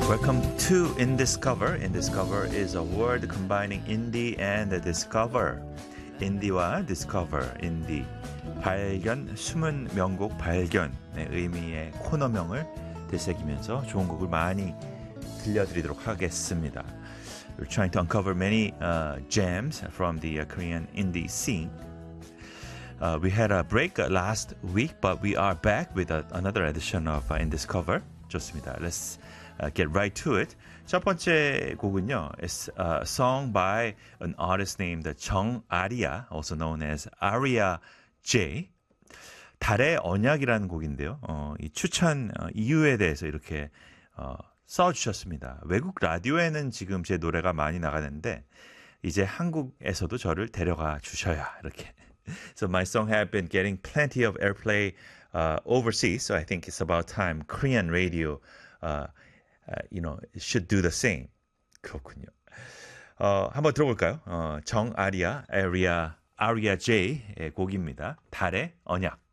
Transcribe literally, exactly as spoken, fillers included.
Welcome to Indiscover. Indiscover is a word combining indie and discover. 인디와 discover, indie. 발견, 숨은 명곡 발견의 의미의 코너명을 되새기면서 좋은 곡을 많이 들려드리도록 하겠습니다. We're trying to uncover many uh, gems from the uh, Korean indie scene. Uh, we had a break last week, but we are back with a, another edition of uh, Indiscover. 좋습니다. Let's uh, get right to it. 첫 번째 곡은요, is a song by an artist named 정 아리아, also known as Aria J. 달의 언약이라는 곡인데요. 어, 이 추천 어, 이유에 대해서 이렇게 어, 써주셨습니다. 외국 라디오에는 지금 제 노래가 많이 나가는데 이제 한국에서도 저를 데려가 주셔야 이렇게. So my song have been getting plenty of airplay uh, overseas, so I think it's about time Korean radio, uh, uh, you know, should do the same. 그렇군요. 어, 한번 들어볼까요? 어, 정아리아, 아리아, 아리아 J의 곡입니다. 달의 언약.